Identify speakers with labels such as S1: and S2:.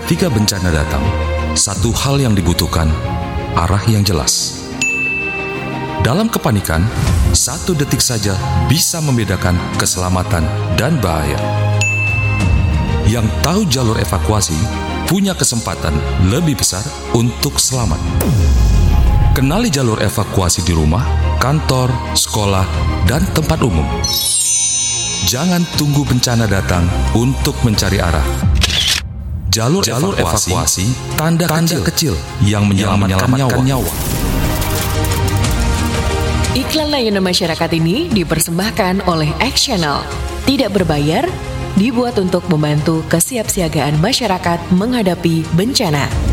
S1: Ketika bencana datang, satu hal yang dibutuhkan, arah yang jelas. Dalam kepanikan, 1 detik saja bisa membedakan keselamatan dan bahaya. Yang tahu jalur evakuasi punya kesempatan lebih besar untuk selamat. Kenali jalur evakuasi di rumah, kantor, sekolah, dan tempat umum. Jangan tunggu bencana datang untuk mencari arah. Jalur evakuasi tanda kecil yang menyelamatkan nyawa.
S2: Iklan layanan masyarakat ini dipersembahkan oleh Actional. Tidak berbayar, dibuat untuk membantu kesiapsiagaan masyarakat menghadapi bencana.